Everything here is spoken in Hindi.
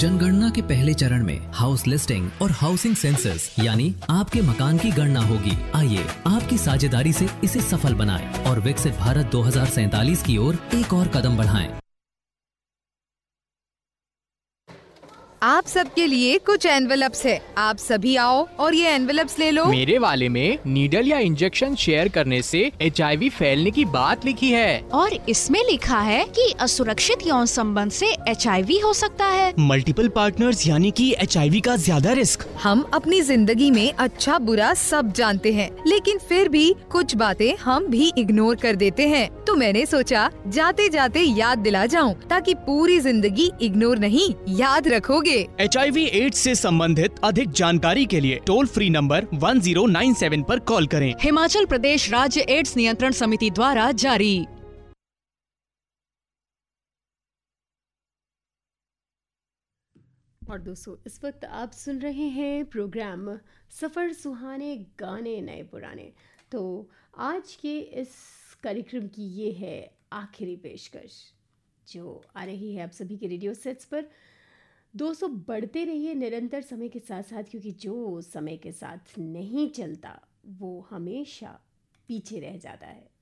जनगणना के पहले चरण में हाउस लिस्टिंग और हाउसिंग सेंसस यानी आपके मकान की गणना होगी। आइए आपकी साझेदारी से इसे सफल बनाएं और विकसित भारत 2047 की ओर एक और कदम बढ़ाएं। आप सबके लिए कुछ एनवेलप्स है, आप सभी आओ और ये एनवेलप्स ले लो। मेरे वाले में नीडल या इंजेक्शन शेयर करने से HIV फैलने की बात लिखी है और इसमें लिखा है कि असुरक्षित यौन संबंध से HIV हो सकता है। मल्टीपल पार्टनर्स यानी कि HIV का ज्यादा रिस्क। हम अपनी जिंदगी में अच्छा बुरा सब जानते हैं, लेकिन फिर भी कुछ बातें हम भी इग्नोर कर देते हैं। तो मैंने सोचा जाते जाते याद दिला जाऊं, ताकि पूरी जिंदगी इग्नोर नहीं याद रखोगे। HIV एड्स से संबंधित अधिक जानकारी के लिए टोल फ्री नंबर 1097 पर कॉल करें। हिमाचल प्रदेश राज्य एड्स नियंत्रण समिति द्वारा जारी। और दोस्तों, इस वक्त आप सुन रहे हैं प्रोग्राम सफ़र सुहाने गाने नए पुराने। तो आज के इस कार्यक्रम की ये है आखिरी पेशकश जो आ रही है आप सभी के रेडियो सेट्स पर। दोस्तों, बढ़ते रहिए निरंतर समय के साथ साथ, क्योंकि जो समय के साथ नहीं चलता वो हमेशा पीछे रह जाता है।